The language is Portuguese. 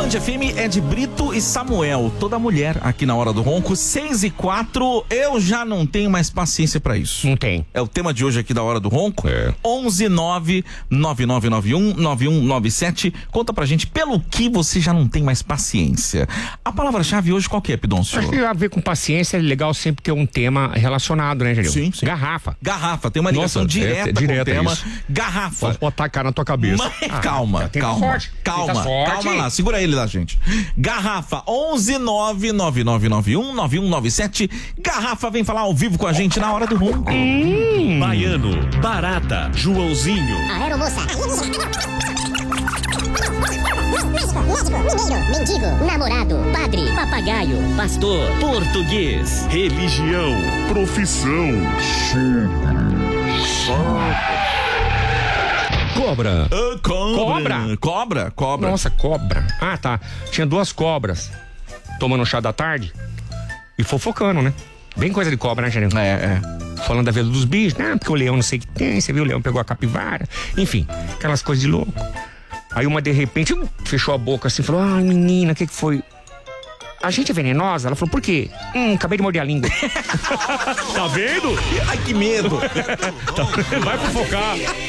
Band FM é de Brito e Samuel, toda mulher aqui na Hora do Ronco, 6:04. Eu já não tenho mais paciência pra isso. Não tem. É o tema de hoje aqui da Hora do Ronco. 11-99991-9197. Conta pra gente pelo que você já não tem mais paciência. A palavra-chave hoje qual que é, Pidoncio? Acho que a ver com paciência é legal sempre ter um tema relacionado, né, Janil? Sim. Garrafa. Garrafa, tem uma ligação direta com o tema. Garrafa. Posso botar a cara na tua cabeça. Mas, calma. Calma lá, segura ele lá, gente. Garrafa, 11-99991-9197. Garrafa vem falar ao vivo com a gente na Hora do Ronco. Baiano, Barata, Joãozinho. Aeromoça. Médico, mineiro, mendigo, namorado, padre, papagaio, Pastor, português, religião, profissão. Cobra. Cobra. Nossa, cobra. Ah, tá. Tinha duas cobras tomando chá da tarde e fofocando, né? Bem coisa de cobra, né, Janil? É. Falando da vida dos bichos, né? Porque o leão não sei o que tem, você viu, o leão pegou a capivara. Enfim, aquelas coisas de louco. Aí uma de repente fechou a boca assim, falou: ai, menina, o que foi? A gente é venenosa? Ela falou: por quê? Acabei de morder a língua. Tá vendo? Ai, que medo. Vai fofocar.